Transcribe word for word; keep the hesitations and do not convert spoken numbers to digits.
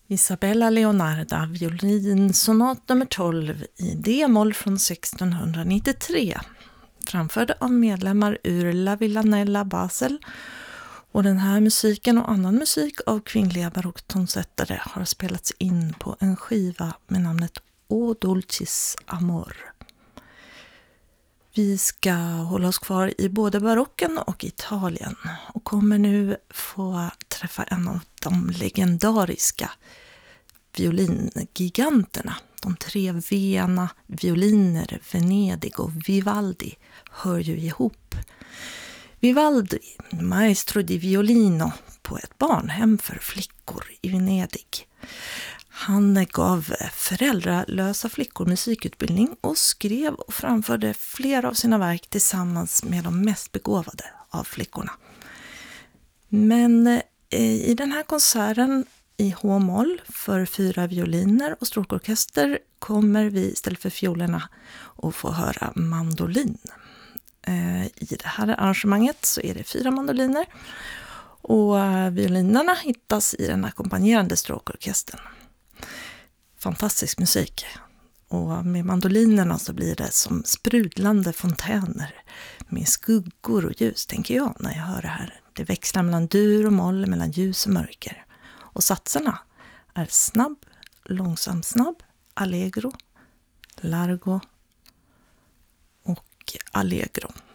Isabella Leonarda, violinsonat nummer tolv i D-moll från sextonhundranittiotre. Framförd av medlemmar ur La Villanella Basel. Och den här musiken och annan musik av kvinnliga barocktonsättare har spelats in på en skiva med namnet O Dolcis Amor. Vi ska hålla oss kvar i både barocken och Italien och kommer nu få träffa en av de legendariska violingiganterna. De tre Vena, violiner, Venedig och Vivaldi hör ju ihop. Vivaldi, maestro di violino på ett barnhem för flickor i Venedig. Han gav föräldralösa flickor musikutbildning och skrev och framförde flera av sina verk tillsammans med de mest begåvade av flickorna. Men i den här konserten i H-moll för fyra violiner och stråkorkester kommer vi istället för fiolerna att få höra mandolin. I det här arrangemanget så är det fyra mandoliner och violinerna hittas i den ackompanjerande stråkorkestern. Fantastisk musik. Och med mandolinerna så blir det som sprudlande fontäner med skuggor och ljus, tänker jag när jag hör det här. Det växlar mellan dur och moll, mellan ljus och mörker. Och satserna är snabb, långsam snabb, allegro, largo och allegro.